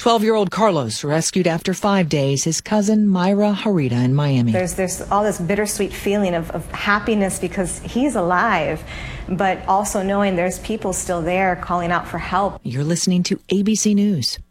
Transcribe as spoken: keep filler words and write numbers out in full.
twelve-year-old Carlos rescued after five days, his cousin Myra Harita in Miami. There's, there's all this bittersweet feeling of, of happiness because he's alive, but also knowing there's people still there calling out for help. You're listening to A B C News.